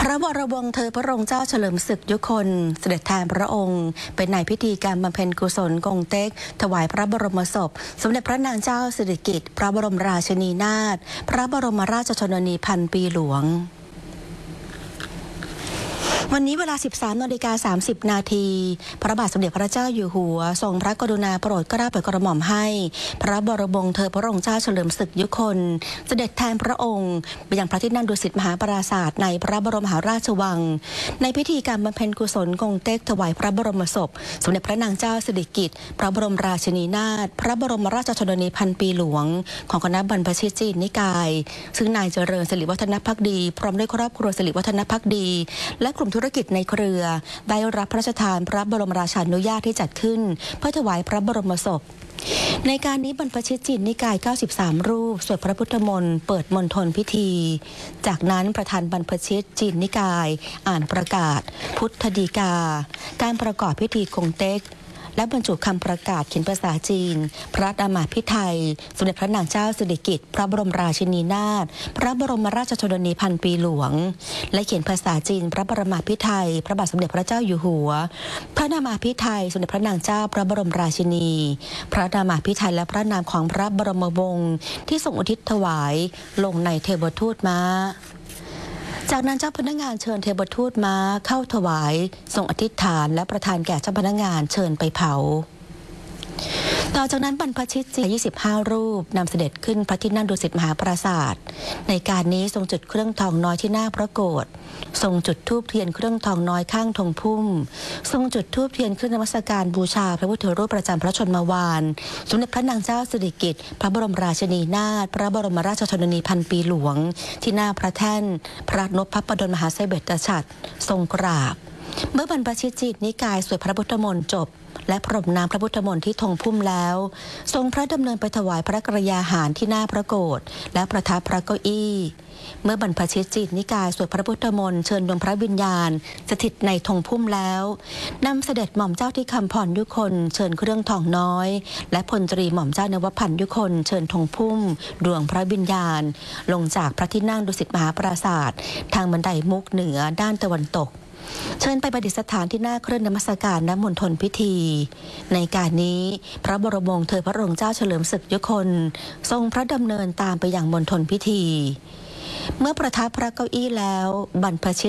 ระวรวงศ์เธอพระองค์เจ้าเฉลิมศึกยุคนเสด็จแทนพระองค์เป็นในพิธีการบำเพ็ญกุศลกงเต็กถวายพระบรมศพสมเด็จพระนางเจ้าสิริกิติ์พระบรมราชินีนาถพระบรมราชชนนีพันปีหลวงวันนี้เวลา 13:30 นาทีพระบาทสมเด็จพระเจ้าอยู่หัวทรงพระกรุณาโปรดเกล้าโปรดกระหม่อมให้พระบรมวงศ์เธอพระองค์เจ้าเฉลิมศึกยุคนเสด็จแทนพระองค์ไปยังพระที่นั่งดุสิตมหาปราสาทในพระบรมมหาราชวังในพิธีการบำเพ็ญกุศลกงเต็กถวายพระบรมศพสมเด็จพระนางเจ้าสิริกิติ์พระบรมราชินีนาถพระบรมราชชนนีพันปีหลวงของคณะบรรพชิตจีนนิกายซึ่งนายเจริญสิริวัฒนภักดีพร้อมด้วยครอบครัวสิริวัฒนภักดีและกลุ่มธุรกิจในเครือได้รับพระราชทานพระบรมราชานุญาตที่จัดขึ้นเพื่อถวายพระบรมศพในการนี้บรรพชิตจีนนิกาย93รูปสวดพระพุทธมนต์เปิดมณฑลพิธีจากนั้นประธานบรรพชิตจีนนิกายอ่านประกาศพุทธฎีกาการประกอบพิธีกงเต็กและบรรจุคำประกาศเขียนภาษาจีนพระรามาภิไธยสมเด็จพระนางเจ้าสิริกิติ์พระบรมราชินีนาถพระบรมราชชนนีพันปีหลวงและเขียนภาษาจีนพระบรมภิไธยพระบาทสมเด็จพระเจ้าอยู่หัวพระนามาภิไธยสมเด็จพระนางเจ้าพระบรมราชินีพระนามาภิไธยและพระนามของพระบรมวงศ์ที่ทรงอุทิศถวายลงในเทวทูตม้าจากนั้นเจ้าพนักงานเชิญเทวทูตม้าเข้าถวายทรงอธิษฐานและประทานแก่เจ้าพนักงานเชิญไปเผาต่อจากนั้นบรรพชิตจีน25รูปนำเสด็จขึ้นพระที่นั่งดุสิตมหาปราสาทในการนี้ทรงจุดเครื่องทองน้อยที่หน้าพระโกฐทรงจุดธูปเทียนเครื่องทองน้อยข้างธงพุ่มทรงจุดธูปเทียนขึ้นนมัสการบูชาพระพุทธรูปประจำพระชนมวาลสมเด็จพระนางเจ้าสิริกิติ์พระบรมราชินีนาถพระบรมราชชนนีพันปีหลวงที่หน้าพระแท่นพระนพพระดลมหาไสเบตฉัตรทรงกราบเมื่อบรรพชิตจีนนิกายสวดพระพุทธมนต์จบและพรมน้ำพระพุทธมนต์ที่ธงพุ่มแล้วทรงพระดำเนินไปถวายพระกรยาหารที่หน้าพระโกฐและประทับพระเก้าอี้เมื่อบรรพชิตจีนนิกายสวดพระพุทธมนต์เชิญดวงพระวิญญาณสถิตในธงพุ่มแล้วนำเสด็จหม่อมเจ้าที่คำพรยุคนเชิญเครื่องทองน้อยและพลตรีหม่อมเจ้านวพันธ์ยุคนเชิญธงพุ่มดวงพระวิญญาณลงจากพระที่นั่งดุสิตมหาปราสาททางบันไดมุกเหนือด้านตะวันตกเชิญไปประดิษฐานที่หน้าเครื่องนมัสการณมณฑลพิธีในการนี้พระบรมวงศ์เธอพระองค์เจ้าเฉลิมศึกยุคนทรงพระดำเนินตามไปอย่างมณฑลพิธีเมื่อประทับพระเก้าอี้แล้วบรรพชิต